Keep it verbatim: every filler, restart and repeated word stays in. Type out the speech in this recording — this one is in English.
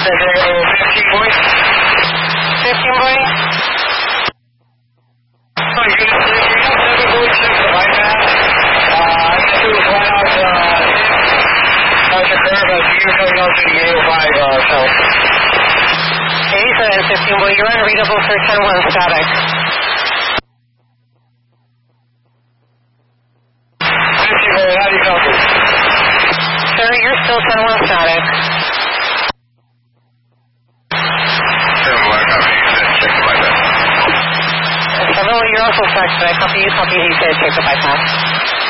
fifteen boy. fifteen boy? Oh, you're going to seven boy six the bypass. Uh, I guess it was right out, uh, out the curve as you coming out to the eight oh five, uh, so. eighty-seven fifteen boy, you're unreadable for ten one static. fifteen boy, how do you copy? Sir, you're still ten one static. seven one, copy. Check the bypass. seven one, you're also static. I copy you, copy you, said check the bypass.